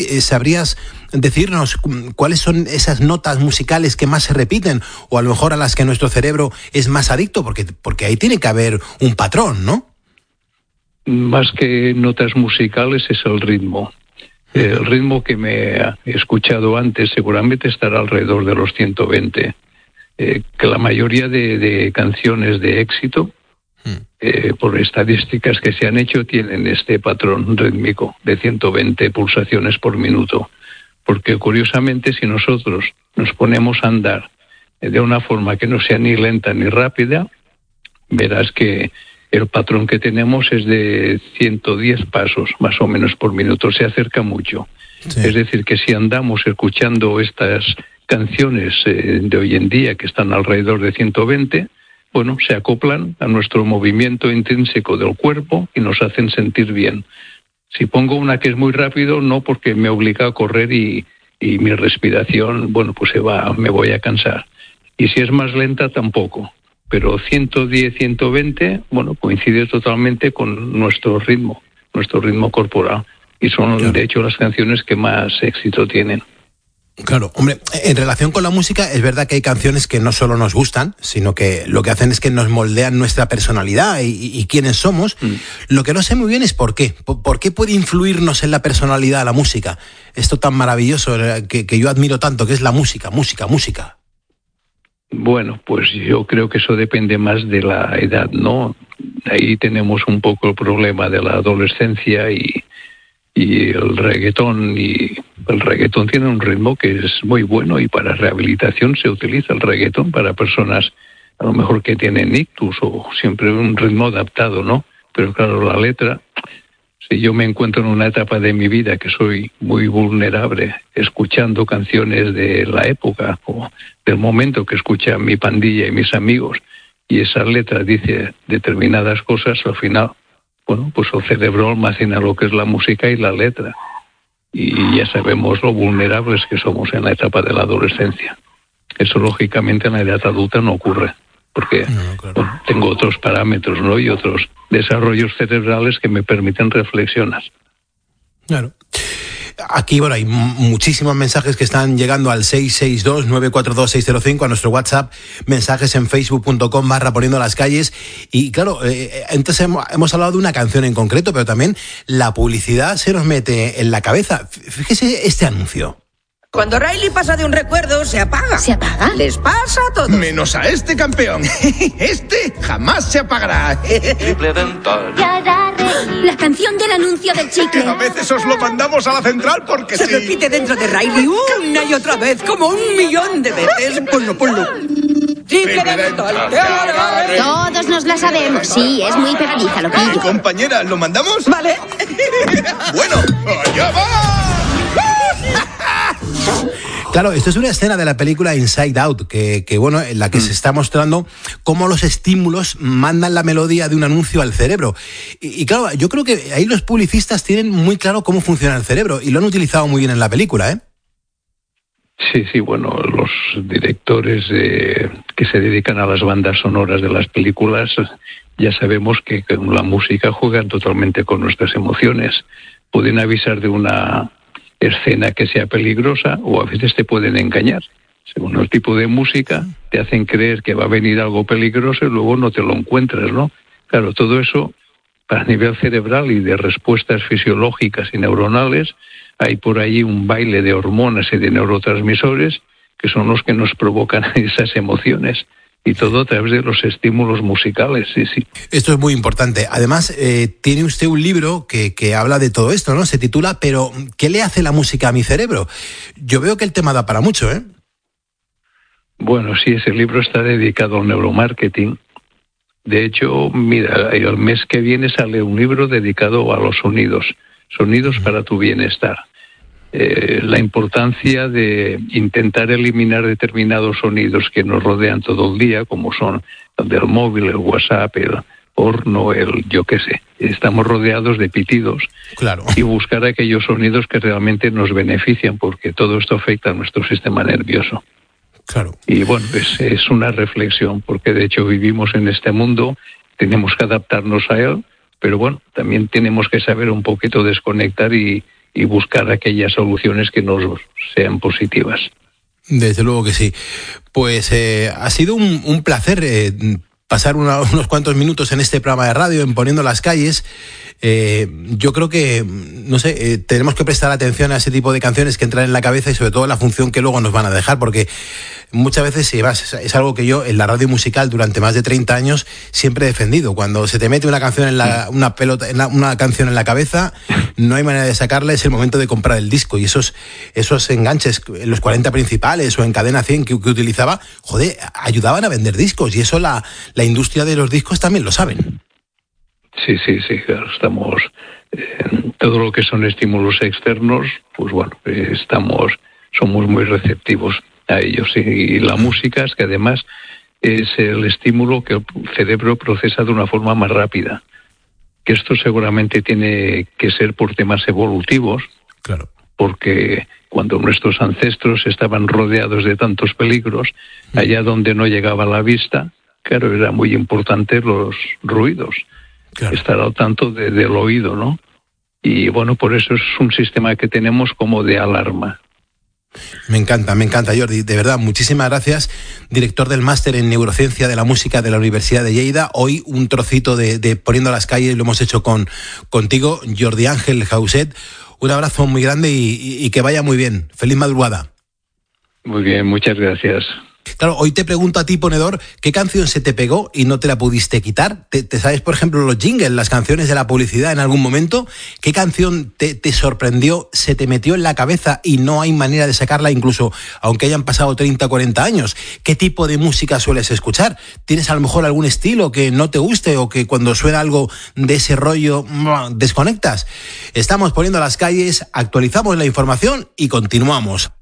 ¿Sabrías decirnos cuáles son esas notas musicales que más se repiten o a lo mejor a las que nuestro cerebro es más adicto? Porque ahí tiene que haber un patrón, ¿no? Más que notas musicales es el ritmo. El ritmo que me he escuchado antes seguramente estará alrededor de los 120. Que la mayoría de canciones de éxito, por estadísticas que se han hecho, tienen este patrón rítmico de 120 pulsaciones por minuto. Porque curiosamente, si nosotros nos ponemos a andar de una forma que no sea ni lenta ni rápida, verás que el patrón que tenemos es de 110 pasos, más o menos por minuto. Se acerca mucho. Sí. Es decir, que si andamos escuchando estas canciones de hoy en día, que están alrededor de 120, bueno, se acoplan a nuestro movimiento intrínseco del cuerpo y nos hacen sentir bien. Si pongo una que es muy rápido, no, porque me obliga a correr y mi respiración, bueno, pues me voy a cansar. Y si es más lenta, tampoco. Pero 110, 120, bueno, coincide totalmente con nuestro ritmo corporal. Y son, claro, de hecho, las canciones que más éxito tienen. Claro, hombre, en relación con la música, es verdad que hay canciones que no solo nos gustan, sino que lo que hacen es que nos moldean nuestra personalidad y quiénes somos. Lo que no sé muy bien es por qué. ¿Por qué puede influirnos en la personalidad la música? Esto tan maravilloso que yo admiro tanto, que es la música. Bueno, pues yo creo que eso depende más de la edad, ¿no? Ahí tenemos un poco el problema de la adolescencia y el reggaetón. Y el reggaetón tiene un ritmo que es muy bueno, y para rehabilitación se utiliza el reggaetón para personas a lo mejor que tienen ictus, o siempre un ritmo adaptado, ¿no? Pero claro, la letra, si yo me encuentro en una etapa de mi vida que soy muy vulnerable, escuchando canciones de la época o del momento que escucha mi pandilla y mis amigos, y esa letra dice determinadas cosas, al final, bueno, pues el cerebro almacena lo que es la música y la letra. Y ya sabemos lo vulnerables que somos en la etapa de la adolescencia. Eso, lógicamente, en la edad adulta no ocurre, porque claro, bueno, tengo otros parámetros, ¿no? Y otros desarrollos cerebrales que me permiten reflexionar. Claro. Aquí, bueno, hay muchísimos mensajes que están llegando al 662-942-605, a nuestro WhatsApp, mensajes en facebook.com/poniendo las calles. Y claro, entonces hemos hablado de una canción en concreto, pero también la publicidad se nos mete en la cabeza. Fíjese este anuncio. Cuando Riley pasa de un recuerdo, se apaga. ¿Se apaga? Les pasa a todos. Menos a este campeón. Este jamás se apagará. Triple Dental. La canción del anuncio del chicle. A veces os lo mandamos a la central porque se repite dentro de Riley una y otra vez, como 1.000.000 de veces. Ponlo. Triple Dental. Todos nos la sabemos. Sí, es muy pegadiza, lo pillo. Compañera, ¿lo mandamos? Vale. Bueno, allá va. Claro, esto es una escena de la película Inside Out, que bueno, en la que se está mostrando cómo los estímulos mandan la melodía de un anuncio al cerebro. Y claro, yo creo que ahí los publicistas tienen muy claro cómo funciona el cerebro y lo han utilizado muy bien en la película, ¿eh? Sí, bueno, los directores que se dedican a las bandas sonoras de las películas, ya sabemos que con la música juegan totalmente con nuestras emociones. Pueden avisar de una escena que sea peligrosa, o a veces te pueden engañar. Según el tipo de música, te hacen creer que va a venir algo peligroso y luego no te lo encuentras, ¿no? Claro, todo eso, a nivel cerebral y de respuestas fisiológicas y neuronales, hay por ahí un baile de hormonas y de neurotransmisores que son los que nos provocan esas emociones. Y todo a través de los estímulos musicales, sí. Esto es muy importante. Además, tiene usted un libro que habla de todo esto, ¿no? Se titula ¿Pero qué le hace la música a mi cerebro? Yo veo que el tema da para mucho, ¿eh? Bueno, sí, ese libro está dedicado al neuromarketing. De hecho, mira, el mes que viene sale un libro dedicado a los sonidos para tu bienestar. La importancia de intentar eliminar determinados sonidos que nos rodean todo el día, como son el del móvil, el WhatsApp, el horno, yo qué sé. Estamos rodeados de pitidos. Claro. Y buscar aquellos sonidos que realmente nos benefician, porque todo esto afecta a nuestro sistema nervioso. Claro. Y bueno, es una reflexión, porque de hecho vivimos en este mundo, tenemos que adaptarnos a él, pero bueno, también tenemos que saber un poquito desconectar y y buscar aquellas soluciones que nos sean positivas. Desde luego que sí. Pues ha sido un placer pasar unos cuantos minutos en este programa de radio, en Poniendo las Calles. Yo creo que, no sé, tenemos que prestar atención a ese tipo de canciones que entran en la cabeza y sobre todo la función que luego nos van a dejar, porque muchas veces, y además, es algo que yo en la radio musical durante más de 30 años siempre he defendido. Cuando se te mete una canción una canción en la cabeza, no hay manera de sacarla, es el momento de comprar el disco. Y esos enganches en los 40 principales o en Cadena 100 que utilizaba, joder, ayudaban a vender discos, y eso la industria de los discos también lo saben. Sí, claro, estamos todo lo que son estímulos externos, pues bueno, somos muy receptivos a ellos. Y la música es que además es el estímulo que el cerebro procesa de una forma más rápida. Que esto seguramente tiene que ser por temas evolutivos, claro, porque cuando nuestros ancestros estaban rodeados de tantos peligros, allá donde no llegaba la vista, claro, era muy importante los ruidos. Claro. Estar al tanto del oído, ¿no? Y bueno, por eso es un sistema que tenemos como de alarma. Me encanta, Jordi. De verdad, muchísimas gracias. Director del Máster en Neurociencia de la Música de la Universidad de Lleida. Hoy un trocito de Poniendo las Calles lo hemos hecho contigo, Jordi Ángel Jauset. Un abrazo muy grande y que vaya muy bien. Feliz madrugada. Muy bien, muchas gracias. Claro, hoy te pregunto a ti, ponedor, ¿qué canción se te pegó y no te la pudiste quitar? ¿Te sabes, por ejemplo, los jingles, las canciones de la publicidad en algún momento? ¿Qué canción te sorprendió, se te metió en la cabeza y no hay manera de sacarla, incluso aunque hayan pasado 30 o 40 años? ¿Qué tipo de música sueles escuchar? ¿Tienes a lo mejor algún estilo que no te guste o que cuando suena algo de ese rollo desconectas? Estamos Poniendo las Calles, actualizamos la información y continuamos.